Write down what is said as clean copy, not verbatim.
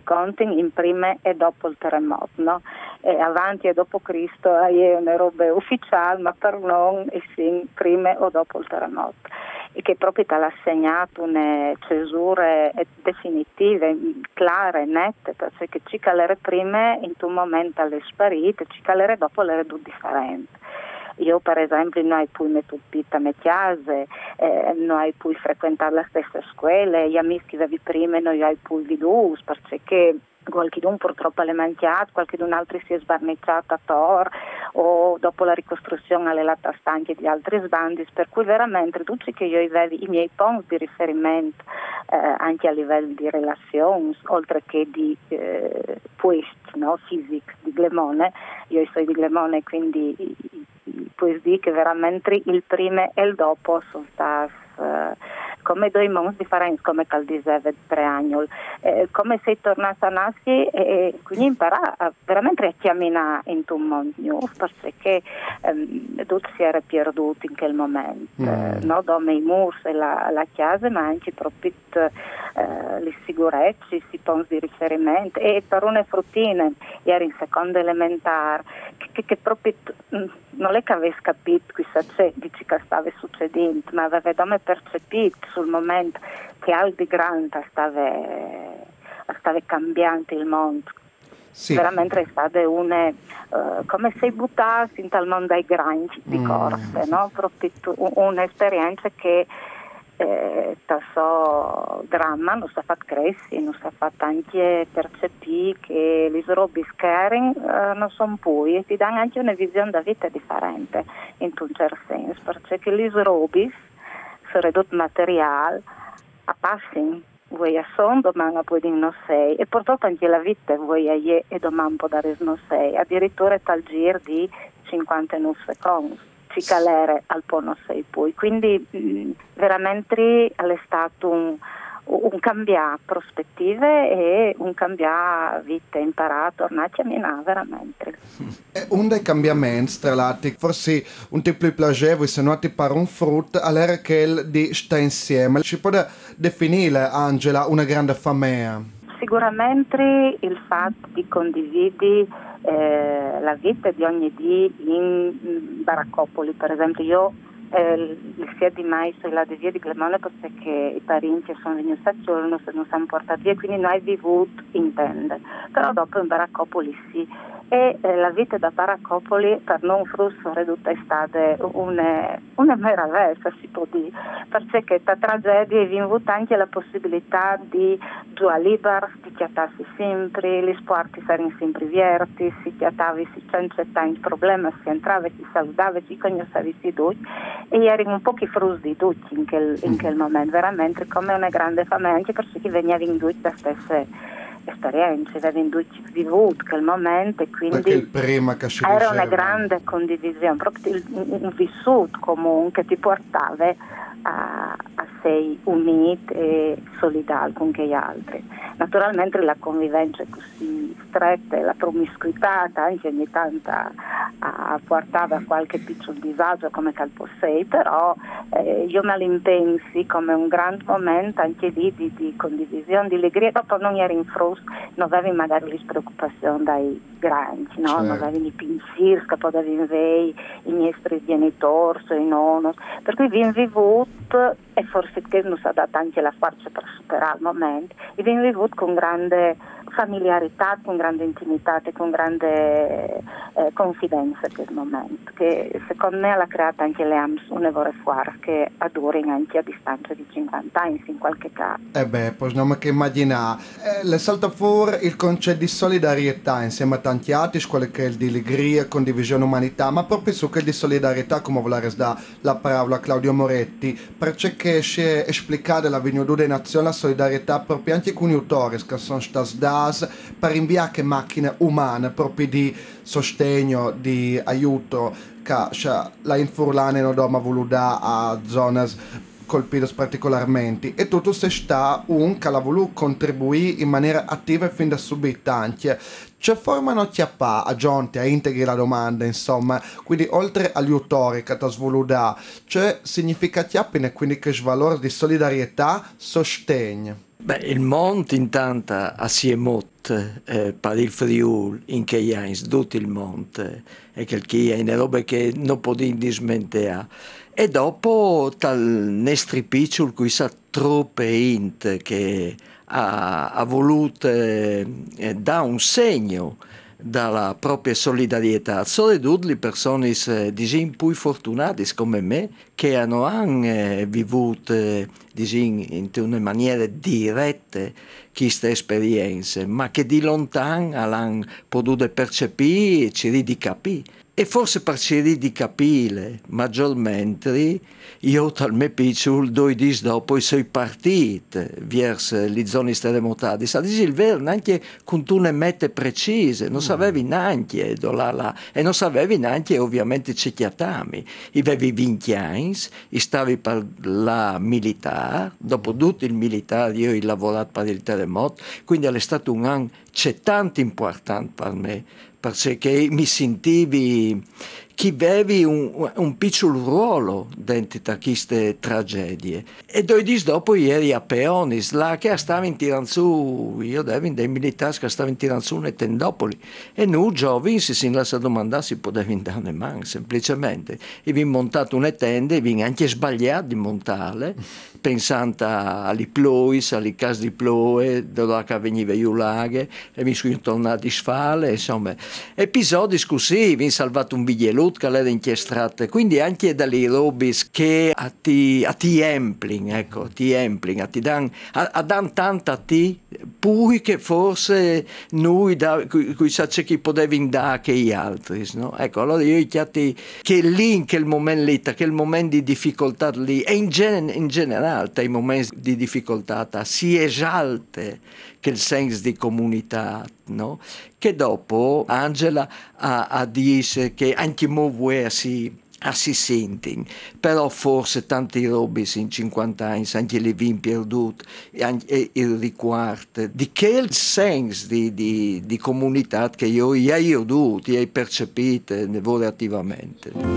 conti in prima e dopo il terremoto, no? E avanti e dopo Cristo è una roba ufficiale, ma per non è sì, prima o dopo il terremoto. E che proprio ti ha assegnato una cesure definitive, chiare, nette, perché ci calere prima in un momento alle sparite, ci calere dopo le due differenti. Io per esempio non ho più mettupita me chiese, non ho più frequentare la stessa scuola, gli amici che avevi prima non ho più veduti, perché qualcuno purtroppo l'è mangiato, qualcun altro si è sbarnicciato a Tor o dopo la ricostruzione alle latte stanche di altri sbandi, per cui veramente tutti che io avevo i miei punti di riferimento anche a livello di relazioni, oltre che di poesti, no, fisici di Glemone, io sono di Glemone quindi puoi dire che veramente il prima e il dopo sono stati come due mondi differenti, come diceva 3 anni. Come sei tornata a nascere e quindi imparare veramente a camminare in un mondo nuovo, perché tutti si era perduti in quel momento, no? Dove i muri e la chiesa, ma anche proprio le sicurezze, i punti di riferimento, e per una fruttina, ero in seconda elementare, che proprio non è che avessi capito di che stava succedendo, ma aveva percepito sul momento che al di grande stava cambiando il mondo. Sì. Veramente è stata come se buttassi in tal mondo ai grandi di corse, no? Proprio un'esperienza che so dramma non si è fatto crescere, non si è fatto anche percepire che le robe caring non sono più, e ti danno anche una visione da vita differente in un certo senso, perché le robe sono ridotte materiale a passing, vuoi a son, domani poi non sei, e purtroppo anche la vita vuoi a ie e domani può dare non sei, addirittura tal giro di 59 secondi. Calere al po' non sei poi, quindi veramente è stato un cambiare prospettive e un cambiare vita, imparare a tornare a camminare veramente. Un dei cambiamenti, tra l'altro, forse un tipo più piacevole, se non ti pare un frutto, all'era che di stare insieme. Ci può definire, Angela, una grande famiglia? Sicuramente il fatto di condividere la vita di ogni giorno in baraccopoli, per esempio io il 6 di maggio sono là di via di Glemone perché i parenti sono venuti a giorno, se non si sono portati via, quindi noi abbiamo vissuto in tende, però dopo in baraccopoli sì. E la vita da Baraccopoli per non frusso ridotta è stata una meraviglia, si può dire, perché da tragedia è venuta anche la possibilità di giocare libero, di chiattarsi sempre, gli sport erano sempre aperti, si chiattavi, si c'era il problema, si entrava, si salutava, si conosceva tutti e erano un po' che frusi di tutti in quel momento, veramente come una grande famiglia, anche perché venivano tutti da stesse esperienze, avevano vissuto quel momento e quindi era una grande condivisione, proprio un vissuto comune che ti portava a sei uniti e solidali con gli altri. Naturalmente la convivenza così stretta e la promiscuità anche ogni tanto portava a qualche piccolo disagio come calpossei, però io me l'impensi come un grande momento anche lì di condivisione, di allegria, dopo non eri in frusto, non avevi magari le preoccupazioni dai grandi, no? Certo. Non avevi i pensieri che potevi avere i miei genitori, i nonni, per cui vi vissuto e forse che non si è data anche la forza per superare il momento, e vi vissuto con grande familiarità, con grande intimità e con grande confidenza quel momento, che secondo me ha creato anche le AMS una vera fuori che adorano anche a distanza di 50 anni in qualche caso. Poi non che immaginare. Le salta fuori il concetto di solidarietà insieme a tanti altri, quello che è il di allegria, condivisione, umanità, ma proprio su quel di solidarietà, come volere da la parola a Claudio Moretti, perché si è esplicata la venuta delle nazioni la solidarietà proprio anche con gli autori che sono stati per inviare macchine umane proprio di sostegno, di aiuto che la infurlane non doma voluta a zone colpite particolarmente, e tutto se sta che ha voluto contribuire in maniera attiva e fin da subito anche. C'è forma non chiappa a giunti a integri la domanda, insomma, quindi oltre agli autori che ti svoluta, c'è significa chiappine quindi che il valore di solidarietà sostegno. Beh, il mondo intanto assieme per il Friuli in che anni, tutto il mondo, e che è una roba che non potete dismentare. E dopo tal Nestri Picciul, cui sa troppe int che ha voluto dare un segno dalla propria solidarietà. Soprattutto le persone più fortunate come me che hanno anche vissuto in una maniera diretta queste esperienze, ma che di lontano hanno potuto percepire e ci di capire. E forse per cercare di capire maggiormente, io dal mio piccolo, 2 giorni dopo, sono partito verso le zone terremotate. A dire il vero, neanche con una mete precise, non sapevi neanche dove là, e non sapevi neanche ovviamente c'è chiatami. Io avevo 20 anni, stavi per la militare, dopo tutto il militare io ho lavorato per il terremoto, quindi è stato un anno c'è tanto importante per me, perché mi sentivi che avevi un piccolo ruolo dentro queste tragedie. E 2 giorni dopo ieri a Peonis, là che stavano tirando su, io avevo dei militari che stavano tirando su le tendopoli, e noi giovani si lasciano domandare se potevano dare una mano, semplicemente. E abbiamo montato una tenda e abbiamo anche sbagliato di montarle, pensando alle plois, alle case di ploe, dove veniva io laghe, e mi sono tornati a sfale, insomma. Episodi così, abbiamo salvato un bigliello che l'era inchiestrato, quindi anche dalle robis che ti empling, ecco, ti empling, ti dan tanto a te, poi che forse noi qui sa che potevi dare che gli altri, no? Ecco, allora io ho chiati che lì, in quel momento lì, che il momento di difficoltà lì, e in generale, i momenti di difficoltà, si esalta che il senso di comunità, no? Che dopo Angela ha detto che anche mo vuoi si sentono, però forse tanti robe in 50 anni, anche le vin perdute e il riguardo di quel senso di comunità che io ho percepito attivamente.